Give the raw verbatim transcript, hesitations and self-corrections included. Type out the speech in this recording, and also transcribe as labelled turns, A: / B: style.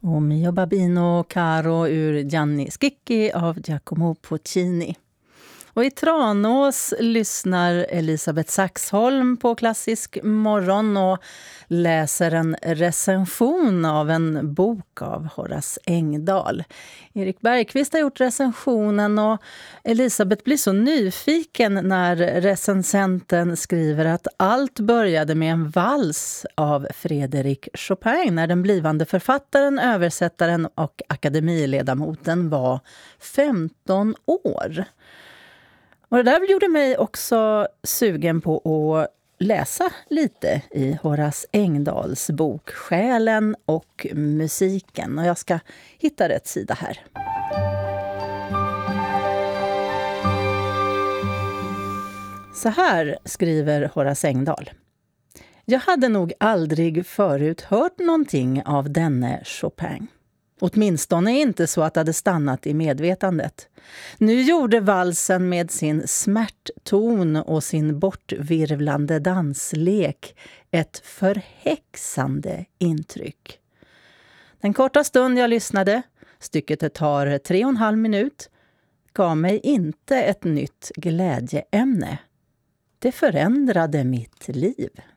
A: Och Mio Babino Caro ur Gianni Schicchi av Giacomo Puccini. Och i Tranås lyssnar Elisabeth Saxholm på Klassisk morgon och läser en recension av en bok av Horace Engdahl. Erik Bergqvist har gjort recensionen och Elisabeth blir så nyfiken när recensenten skriver att allt började med en vals av Frédéric Chopin när den blivande författaren, översättaren och akademiledamoten var femton år. Och det där gjorde mig också sugen på att läsa lite i Horace Engdahls bok Själen och musiken. Och jag ska hitta rätt sida här. Så här skriver Horace Engdahl. Jag hade nog aldrig förut hört någonting av denne Chopin. Åtminstone inte så att det hade stannat i medvetandet. Nu gjorde valsen med sin smärtton och sin bortvirvlande danslek ett förhäxande intryck. Den korta stund jag lyssnade, stycket tar tre och en halv minut, gav mig inte ett nytt glädjeämne. Det förändrade mitt liv.